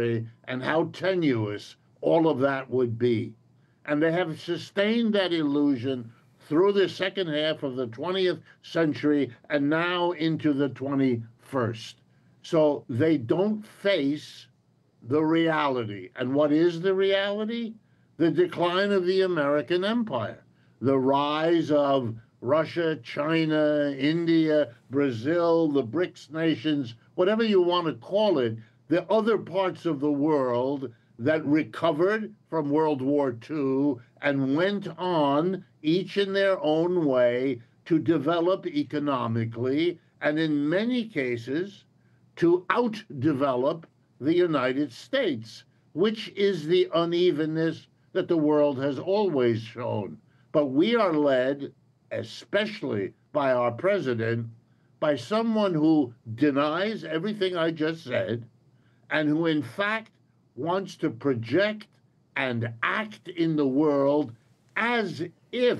century and how tenuous all of that would be. And they have sustained that illusion through the second half of the 20th century and now into the 21st. So they don't face the reality. And what is the reality? The decline of the American empire, the rise of Russia, China, India, Brazil, the BRICS nations, whatever you want to call it, the other parts of the world that recovered from World War II and went on, each in their own way, to develop economically, and in many cases, to outdevelop the United States, which is the unevenness that the world has always shown. But we are led, especially by our president, by someone who denies everything I just said, and who in fact wants to project and act in the world as if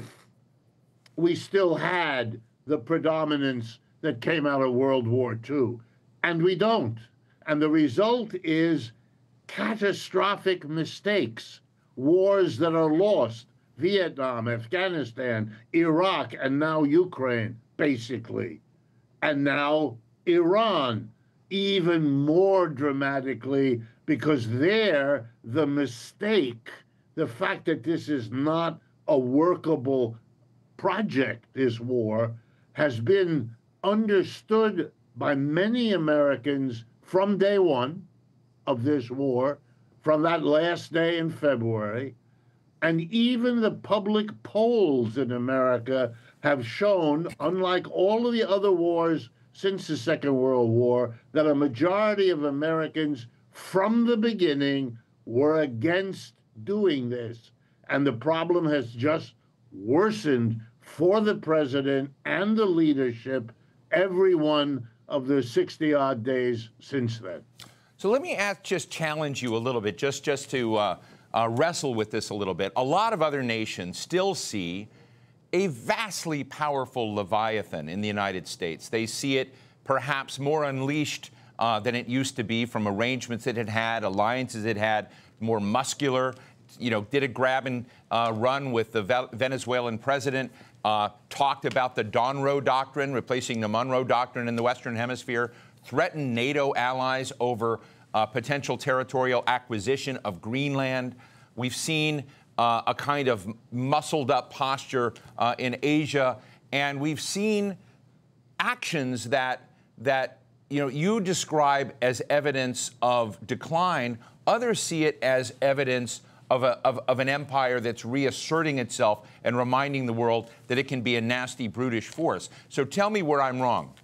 we still had the predominance that came out of World War II. And we don't. And the result is catastrophic mistakes, wars that are lost, Vietnam, Afghanistan, Iraq, and now Ukraine, basically. And now Iran, even more dramatically, because there, the mistake, the fact that this is not a workable project, this war, has been understood by many Americans from day one of this war, from that last day in February. And even the public polls in America have shown, unlike all of the other wars since the Second World War, that a majority of Americans from the beginning were against doing this. And the problem has just worsened for the president and the leadership every one of the 60-odd days since then. So let me just challenge you a little bit, just to wrestle with this a little bit. A lot of other nations still see a vastly powerful Leviathan in the United States. They see it perhaps more unleashed than it used to be from arrangements it had had, alliances it had, more muscular. You know, did a grab and run with the Venezuelan president, talked about the Donroe Doctrine, replacing the Monroe Doctrine in the Western Hemisphere, threatened NATO allies over potential territorial acquisition of Greenland. We've seen a kind of muscled up posture in Asia, and we've seen actions that you describe as evidence of decline. Others see it as evidence of an empire that's reasserting itself and reminding the world that it can be a nasty, brutish force. So tell me where I'm wrong.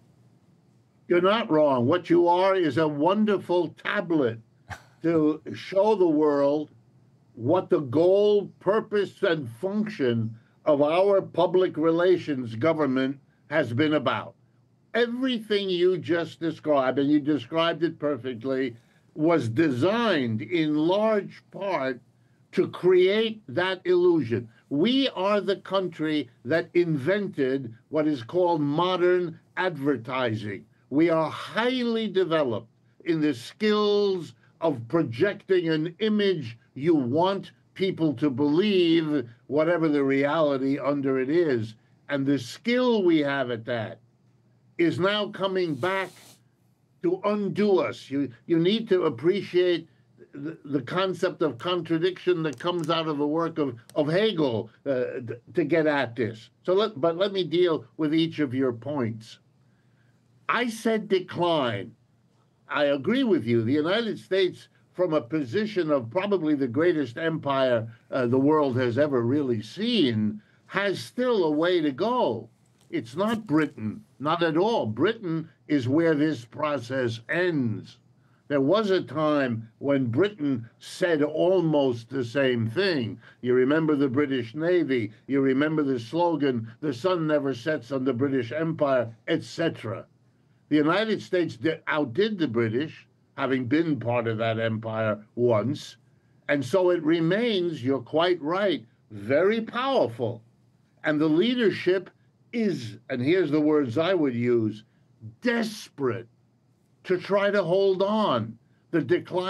You're not wrong. What you are is a wonderful tablet to show the world what the goal, purpose, and function of our public relations government has been about. Everything you just described, and you described it perfectly, was designed in large part to create that illusion. We are the country that invented what is called modern advertising. We are highly developed in the skills of projecting an image you want people to believe, whatever the reality under it is. And the skill we have at that is now coming back to undo us. You need to appreciate the concept of contradiction that comes out of the work of Hegel to get at this. But let me deal with each of your points. I said decline. I agree with you. The United States, from a position of probably the greatest empire the world has ever really seen, has still a way to go. It's not Britain, not at all. Britain is where this process ends. There was a time when Britain said almost the same thing. You remember the British Navy, you remember the slogan, "The sun never sets on the British Empire," etc. The United States outdid the British, having been part of that empire once, and so it remains, you're quite right, very powerful. And the leadership is, and here's the words I would use, desperate to try to hold on. The decline